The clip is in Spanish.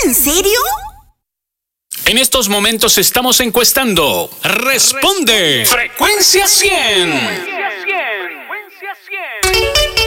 en serio? En estos momentos estamos encuestando. ¡Responde! ¡Frecuencia 100!